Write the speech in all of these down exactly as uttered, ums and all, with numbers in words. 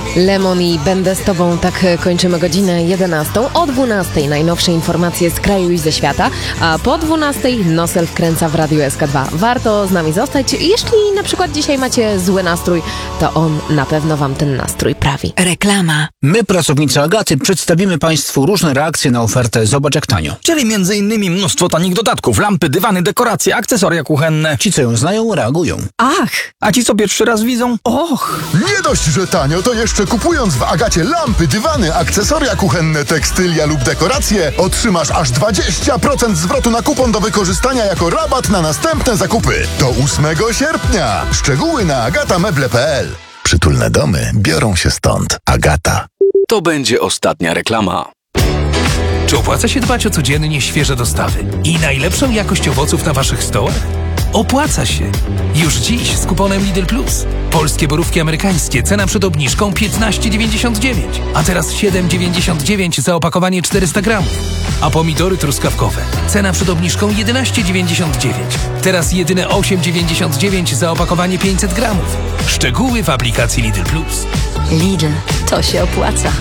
Lemon i Będę z Tobą, tak kończymy godzinę jedenastą. O dwunastej najnowsze informacje z kraju i ze świata, a po dwunastej Nosel wkręca w Radiu S K dwa. Warto z nami zostać. Jeśli na przykład dzisiaj macie zły nastrój, to on na pewno Wam ten nastrój prawi. Reklama. My, pracownicy Agaty, przedstawimy Państwu różne reakcje na ofertę Zobacz jak tanio. Czyli między innymi mnóstwo tanich dodatków, lampy, dywany, dekoracje, akcesoria kuchenne. Ci, co ją znają, reagują. Ach! A ci, co pierwszy raz widzą? Och! Nie dość, że tanio, to jeszcze kupując w Agacie lampy, dywany, akcesoria kuchenne, tekstylia lub dekoracje, otrzymasz aż dwadzieścia procent zwrotu na kupon do wykorzystania jako rabat na następne zakupy. Do ósmego sierpnia. Szczegóły na agatameble kropka p l. Przytulne domy biorą się stąd. Agata. To będzie ostatnia reklama. Czy opłaca się dbać o codziennie świeże dostawy i najlepszą jakość owoców na Waszych stołach? Opłaca się! Już dziś z kuponem Lidl Plus. Polskie borówki amerykańskie, cena przed obniżką piętnaście dziewięćdziesiąt dziewięć, a teraz siedem dziewięćdziesiąt dziewięć za opakowanie czterysta gramów. A pomidory truskawkowe, cena przed obniżką jedenaście dziewięćdziesiąt dziewięć, teraz jedyne osiem dziewięćdziesiąt dziewięć za opakowanie pięćset gramów. Szczegóły w aplikacji Lidl Plus. Lidl, to się opłaca.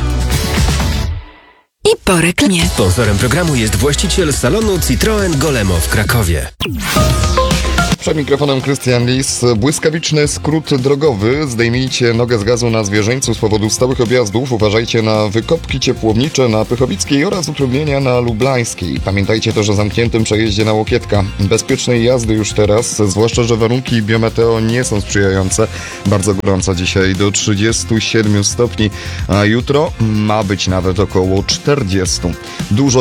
I po reklamie. Sponsorem programu jest właściciel salonu Citroen Golemo w Krakowie. Przed mikrofonem Krystian Lis. Błyskawiczny skrót drogowy. Zdejmijcie nogę z gazu na Zwierzyńcu z powodu stałych objazdów. Uważajcie na wykopki ciepłownicze na Pychowickiej oraz utrudnienia na Lublańskiej. Pamiętajcie też o zamkniętym przejeździe na Łokietka. Bezpiecznej jazdy już teraz, zwłaszcza, że warunki biometeo nie są sprzyjające. Bardzo gorąco dzisiaj, do trzydziestu siedmiu stopni, a jutro ma być nawet około czterdziestu. Dużo